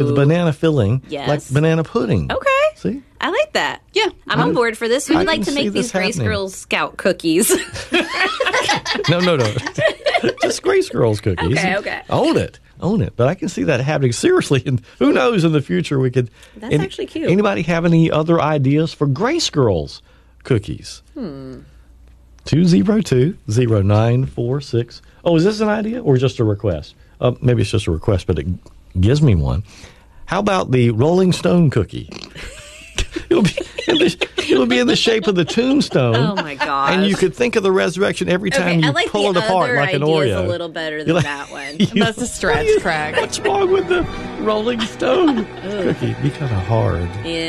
with banana filling, Yes. like banana pudding. Okay. See? I like that. Yeah. I'm on board for this. Who would I like can to see make this these Grace happening. Girls Scout cookies? No. Just Grace Girls cookies. Okay. Own it. But I can see that happening seriously. And who knows, in the future we could. That's actually cute. Anybody have any other ideas for Grace Girls cookies? 202-0946. Oh, is this an idea or just a request? Maybe it's just a request, but it gives me one. How about the Rolling Stone cookie? It'll be in the shape of the tombstone. Oh my gosh! And you could think of the resurrection every time Okay, I you like pull the it apart other like an ideas Oreo. a little better than that one. That's a stretch, Craig. What's wrong with the Rolling Stone cookie? It'd be kind of hard. Yeah.